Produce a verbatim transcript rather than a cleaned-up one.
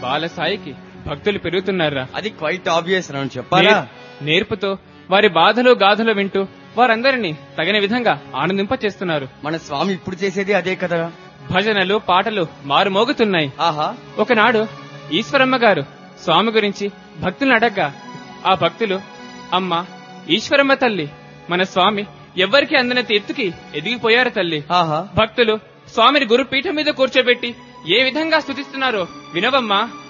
బాలసాయికి భక్తులు పెరుగుతున్నారా? అది quiet obvious అని చెప్పాలా? నేర్పుతో వారి బాధలు గాథలు వింటూ వారందరినీ తగిన విధంగా ఆనందింప చేస్తున్నారు. మన స్వామి ఇప్పుడు చేసేది అదే కదా. భజనలు పాటలు మారుమోగుతున్నాయి. ఆహా, ఒకనాడు ఈశ్వరమ్మ గారు స్వామి గురించి భక్తులను అడగ్గా ఆ భక్తులు, అమ్మ ఈశ్వరమ్మ తల్లి, మన స్వామి ఎవ్వరికి అందనంత ఎత్తుకి ఎదిగిపోయారు తల్లి. ఆహా, భక్తులు స్వామిని గురుపీఠం మీద కూర్చోబెట్టి ఏ విధంగా స్తుతిస్తున్నారో వినవమ్మా